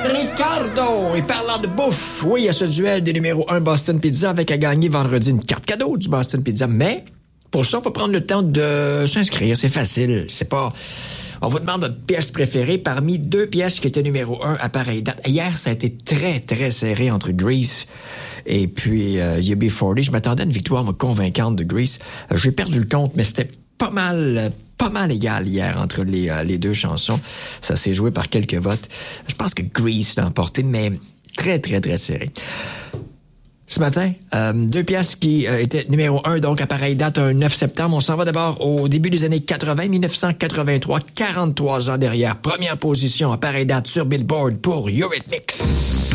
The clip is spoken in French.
Ricardo! Et parlant de bouffe, oui, il y a ce duel des numéros 1 Boston Pizza avec à gagner vendredi une carte cadeau du Boston Pizza. Mais, pour ça, il faut prendre le temps de s'inscrire. C'est facile. C'est pas... On vous demande votre pièce préférée parmi 2 pièces qui étaient numéro 1 à pareille date. Hier, ça a été très, très serré entre Grease et puis UB40. Je m'attendais à une victoire convaincante de Grease. J'ai perdu le compte, mais c'était pas mal égal hier entre les 2 chansons. Ça s'est joué par quelques votes. Je pense que Grease l'a emporté, mais très, très, très serré. Ce matin, 2 pièces qui étaient numéro 1, donc à pareille date, un 9 septembre. On s'en va d'abord au début des années 80, 1983, 43 ans derrière. Première position à pareille date sur Billboard pour Eurythmics.